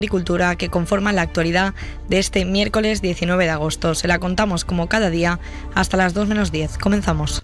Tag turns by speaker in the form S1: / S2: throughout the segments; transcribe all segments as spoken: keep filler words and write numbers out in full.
S1: Agricultura que conforman la actualidad de este miércoles diecinueve de agosto. Se la contamos como cada día hasta las dos menos diez. Comenzamos.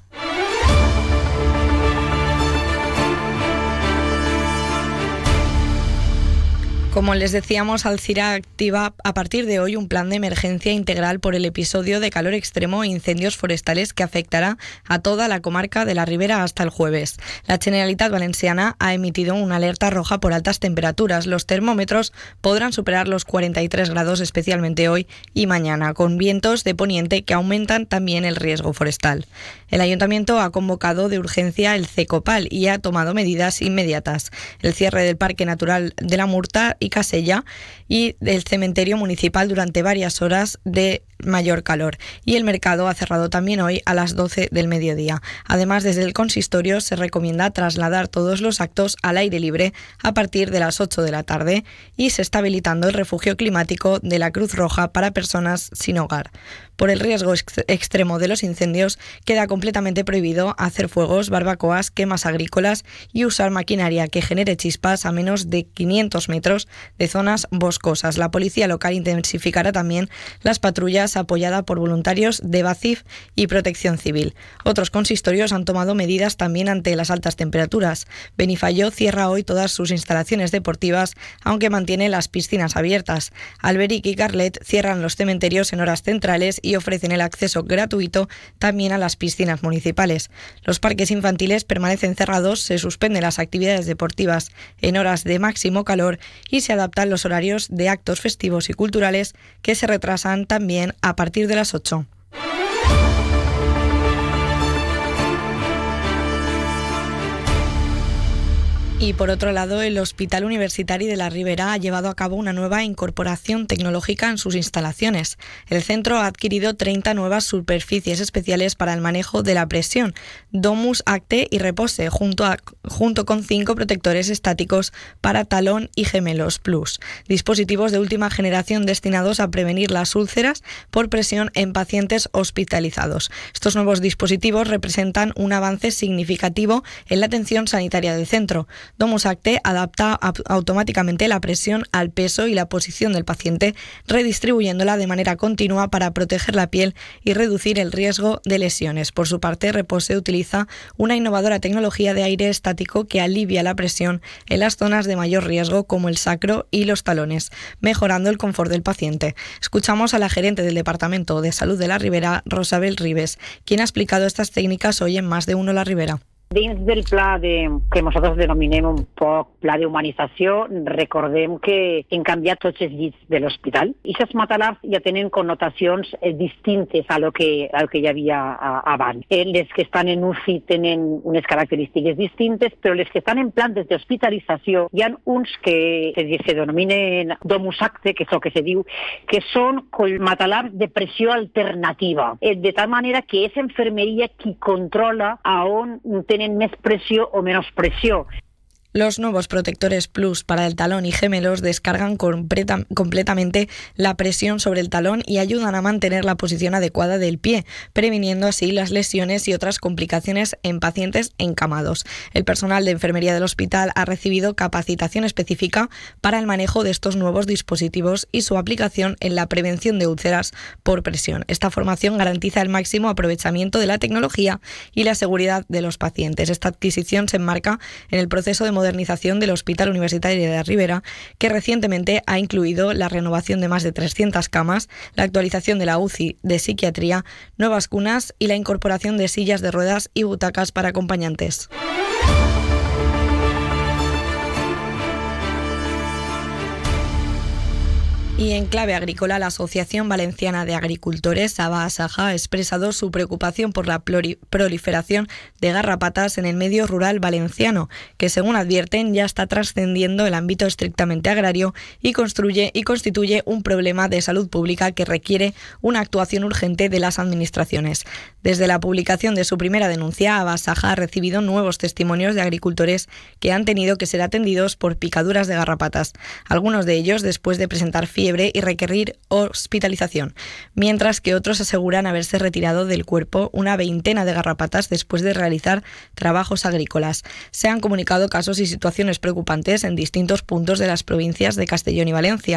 S1: Como les decíamos, Alcira activa a partir de hoy un plan de emergencia integral por el episodio de calor extremo e incendios forestales que afectará a toda la comarca de la Ribera hasta el jueves. La Generalitat Valenciana ha emitido una alerta roja por altas temperaturas. Los termómetros podrán superar los cuarenta y tres grados, especialmente hoy y mañana, con vientos de poniente que aumentan también el riesgo forestal. El Ayuntamiento ha convocado de urgencia el CECOPAL y ha tomado medidas inmediatas. El cierre del Parque Natural de la Murta y Casella y del cementerio municipal durante varias horas de mayor calor, y el mercado ha cerrado también hoy a las doce del mediodía. Además, desde el consistorio se recomienda trasladar todos los actos al aire libre a partir de las ocho de la tarde y se está habilitando el refugio climático de la Cruz Roja para personas sin hogar. Por el riesgo ex- extremo de los incendios, queda completamente prohibido hacer fuegos, barbacoas, quemas agrícolas y usar maquinaria que genere chispas a menos de quinientos metros de zonas boscosas. La policía local intensificará también las patrullas apoyada por voluntarios de BACIF y Protección Civil. Otros consistorios han tomado medidas también ante las altas temperaturas. Benifayó cierra hoy todas sus instalaciones deportivas, aunque mantiene las piscinas abiertas. Alberic y Carlet cierran los cementerios en horas centrales y ofrecen el acceso gratuito también a las piscinas municipales. Los parques infantiles permanecen cerrados, se suspenden las actividades deportivas en horas de máximo calor y se adaptan los horarios de actos festivos y culturales, que se retrasan también a partir de las ocho. Y por otro lado, el Hospital Universitario de la Ribera ha llevado a cabo una nueva incorporación tecnológica en sus instalaciones. El centro ha adquirido treinta nuevas superficies especiales para el manejo de la presión, Domus, Acte y Repose, junto, a, junto con cinco protectores estáticos para talón y gemelos plus, dispositivos de última generación destinados a prevenir las úlceras por presión en pacientes hospitalizados. Estos nuevos dispositivos representan un avance significativo en la atención sanitaria del centro. Domus Acte adapta automáticamente la presión al peso y la posición del paciente, redistribuyéndola de manera continua para proteger la piel y reducir el riesgo de lesiones. Por su parte, Repose utiliza una innovadora tecnología de aire estático que alivia la presión en las zonas de mayor riesgo, como el sacro y los talones, mejorando el confort del paciente. Escuchamos a la gerente del Departamento de Salud de la Ribera, Rosabel Ribes, quien ha explicado estas técnicas hoy en Más de Uno La Ribera.
S2: Dins del pla de, que nosaltres denominem un poc pla d'humanització, recordem que hem canviat tots els llits de l'hospital. I aquests matalars ja tenen connotacions eh, distintes a lo que, a lo que hi havia a, abans. Eh, les que estan en U C I tenen unes característiques distintes, però les que estan en plantes d'hospitalització hi ha uns que, que se denominen Domus Acte, que és el que se diu, que són matalars de pressió alternativa, eh, de tal manera que és enfermeria qui controla a on tienen más presión o menos presión.
S1: Los nuevos protectores Plus para el talón y gemelos descargan completa, completamente la presión sobre el talón y ayudan a mantener la posición adecuada del pie, previniendo así las lesiones y otras complicaciones en pacientes encamados. El personal de enfermería del hospital ha recibido capacitación específica para el manejo de estos nuevos dispositivos y su aplicación en la prevención de úlceras por presión. Esta formación garantiza el máximo aprovechamiento de la tecnología y la seguridad de los pacientes. Esta adquisición se enmarca en el proceso de modernización del Hospital Universitario de la Ribera, que recientemente ha incluido la renovación de más de trescientas camas, la actualización de la U C I de psiquiatría, nuevas cunas y la incorporación de sillas de ruedas y butacas para acompañantes. Y en clave agrícola, la Asociación Valenciana de Agricultores, AVA-ASAJA, ha expresado su preocupación por la proliferación de garrapatas en el medio rural valenciano, que según advierten ya está trascendiendo el ámbito estrictamente agrario y, construye, y constituye un problema de salud pública que requiere una actuación urgente de las administraciones. Desde la publicación de su primera denuncia, AVA-ASAJA ha recibido nuevos testimonios de agricultores que han tenido que ser atendidos por picaduras de garrapatas, algunos de ellos después de presentar fiebres fiebre y requerir hospitalización, mientras que otros aseguran haberse retirado del cuerpo una veintena de garrapatas después de realizar trabajos agrícolas. Se han comunicado casos y situaciones preocupantes en distintos puntos de las provincias de Castellón y Valencia.